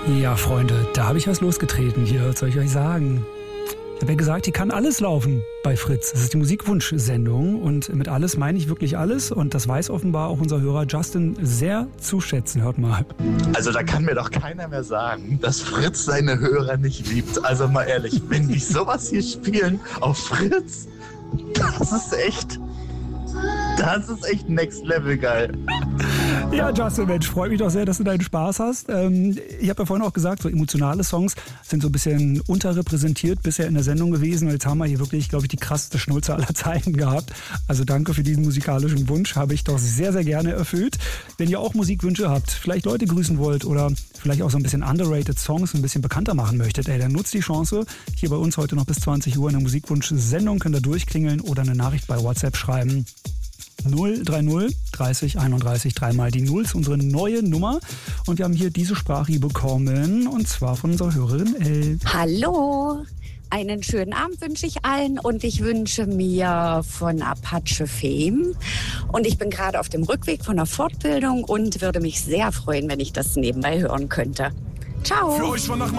Ja, Freunde, da habe ich was losgetreten hier, was soll ich euch sagen? Ich habe ja gesagt, hier kann alles laufen bei Fritz. Das ist die Musikwunsch-Sendung und mit alles meine ich wirklich alles und das weiß offenbar auch unser Hörer Justin sehr zu schätzen. Hört mal. Also da kann mir doch keiner mehr sagen, dass Fritz seine Hörer nicht liebt. Also mal ehrlich, wenn die sowas hier spielen auf Fritz, das ist echt next level geil. Ja, Justin, Mensch, freut mich doch sehr, dass du deinen Spaß hast. Ich habe ja vorhin auch gesagt, so emotionale Songs sind so ein bisschen unterrepräsentiert bisher in der Sendung gewesen. Und jetzt haben wir hier wirklich, glaube ich, die krasseste Schnulze aller Zeiten gehabt. Also danke für diesen musikalischen Wunsch, habe ich doch sehr, sehr gerne erfüllt. Wenn ihr auch Musikwünsche habt, vielleicht Leute grüßen wollt oder vielleicht auch so ein bisschen underrated Songs ein bisschen bekannter machen möchtet, dann nutzt die Chance. Hier bei uns heute noch bis 20 Uhr in der Musikwunsch-Sendung könnt ihr durchklingeln oder eine Nachricht bei WhatsApp schreiben. 030 30 31 3 die 0 ist unsere neue Nummer und wir haben hier diese Sprache bekommen und zwar von unserer Hörerin Elle. Hallo, einen schönen Abend wünsche ich allen und ich wünsche mir von Apache Fame und ich bin gerade auf dem Rückweg von der Fortbildung und würde mich sehr freuen, wenn ich das nebenbei hören könnte. Ciao! Für euch war nach